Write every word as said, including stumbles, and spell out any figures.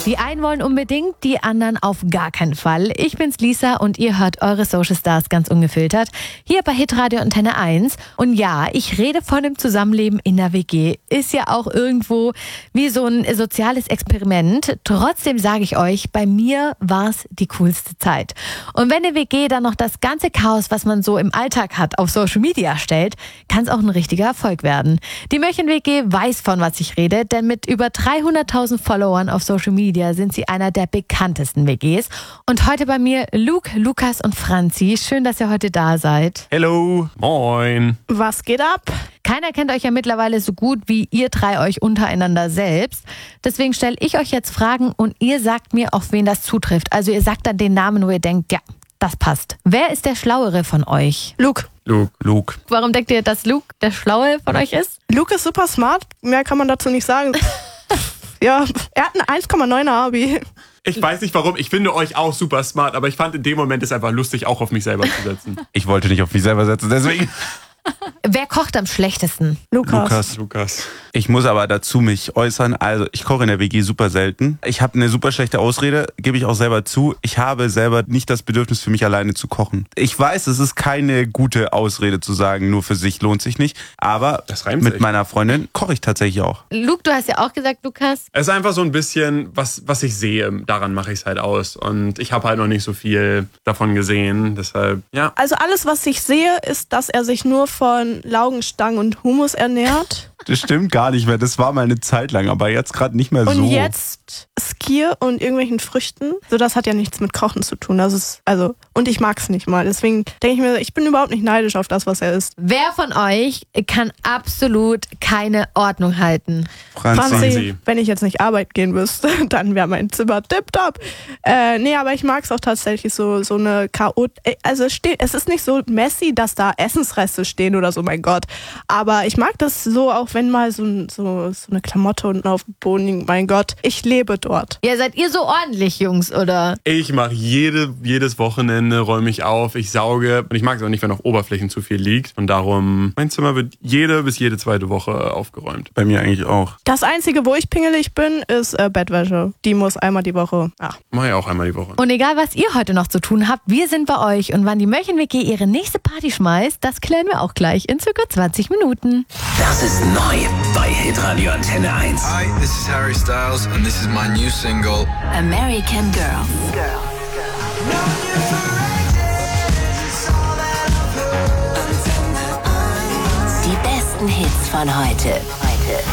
Die einen wollen unbedingt, die anderen auf gar keinen Fall. Ich bin's Lisa und ihr hört eure Social Stars ganz ungefiltert. Hier bei Hitradio Antenne eins. Und ja, ich rede von dem Zusammenleben in der W G. Ist ja auch irgendwo wie so ein soziales Experiment. Trotzdem sage ich euch, bei mir war's die coolste Zeit. Und wenn eine W G dann noch das ganze Chaos, was man so im Alltag hat, auf Social Media stellt, kann es auch ein richtiger Erfolg werden. Die Mörchen-W G weiß, von was ich rede, denn mit über dreihunderttausend Followern auf Social Media sind sie einer der bekanntesten W Gs. Und heute bei mir Luke, Lukas und Franzi. Schön, dass ihr heute da seid. Hello, moin. Was geht ab? Keiner kennt euch ja mittlerweile so gut wie ihr drei euch untereinander selbst. Deswegen stelle ich euch jetzt Fragen und ihr sagt mir, auf wen das zutrifft. Also ihr sagt dann den Namen, wo ihr denkt, ja, das passt. Wer ist der Schlauere von euch? Luke. Luke, Luke. Warum denkt ihr, dass Luke der Schlaue von euch ist? Luke ist super smart. Mehr kann man dazu nicht sagen. Ja, er hat ein eins Komma neuner Abi. Ich weiß nicht warum, ich finde euch auch super smart, aber ich fand in dem Moment es einfach lustig, auch auf mich selber zu setzen. Ich wollte nicht auf mich selber setzen, deswegen. Wer kocht am schlechtesten? Lukas. Lukas. Lukas. Ich muss aber dazu mich äußern. Also ich koche in der W G super selten. Ich habe eine super schlechte Ausrede, gebe ich auch selber zu. Ich habe selber nicht das Bedürfnis, für mich alleine zu kochen. Ich weiß, es ist keine gute Ausrede zu sagen, nur für sich lohnt sich nicht. Aber Das reimt mit sich. meiner Freundin koche ich tatsächlich auch. Luke, du hast ja auch gesagt, Lukas. Es ist einfach so ein bisschen, was, was ich sehe, daran mache ich es halt aus. Und ich habe halt noch nicht so viel davon gesehen, deshalb, ja. Also alles, was ich sehe, ist, dass er sich nur von Laugenstangen und Hummus ernährt. Das stimmt gar nicht mehr. Das war mal eine Zeit lang, aber jetzt gerade nicht mehr so. Und jetzt Skier und irgendwelchen Früchten. So, das hat ja nichts mit Kochen zu tun. Das ist, also, und ich mag's nicht mal. Deswegen denke ich mir, ich bin überhaupt nicht neidisch auf das, was er isst. Wer von euch kann absolut keine Ordnung halten? Franzi. Franzi, Franzi. wenn ich jetzt nicht arbeiten gehen müsste, dann wäre mein Zimmer tipptopp. Äh, nee, aber ich mag's auch tatsächlich so, so eine Chaot. Also es steht, es ist nicht so messy, dass da Essensreste stehen oder so, mein Gott. Aber ich mag das so, auch wenn mal so, so, so eine Klamotte unten auf dem Boden liegt. Mein Gott, ich lebe dort. Ja, seid ihr so ordentlich, Jungs, oder? Ich mache jede, jedes Wochenende, räume ich auf, ich sauge. Und ich mag es auch nicht, wenn auf Oberflächen zu viel liegt. Und darum, mein Zimmer wird jede bis jede zweite Woche aufgeräumt. Bei mir eigentlich auch. Das Einzige, wo ich pingelig bin, ist äh, Bettwäsche. Die muss einmal die Woche. Ach. Mache ich auch einmal die Woche. Und egal, was ihr heute noch zu tun habt, wir sind bei euch. Und wann die Mörchen-W G ihre nächste Party schmeißt, das klären wir auch gleich in circa zwanzig Minuten. Das ist neu bei Hitradio Antenne eins. Hi, this is Harry Styles and this is my new single. American Girl. Die besten Hits von heute. heute.